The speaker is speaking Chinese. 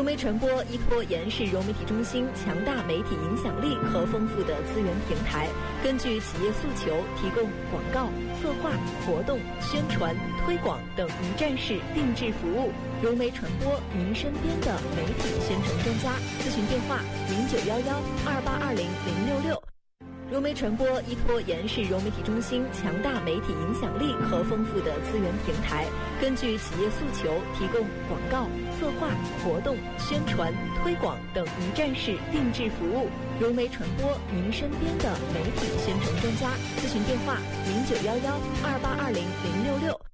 融媒传播依托延世融媒体中心强大媒体影响力和丰富的资源平台，根据企业诉求提供广告、策划、活动、宣传、推广等一站式定制服务。融媒传播，您身边的媒体宣传专家。咨询电话：091128200666。融媒传播依托延世融媒体中心强大媒体影响力和丰富的资源平台，根据企业诉求提供广告、策划、活动、宣传、推广等一站式定制服务。融媒传播，您身边的媒体宣传专家。咨询电话：091128200666。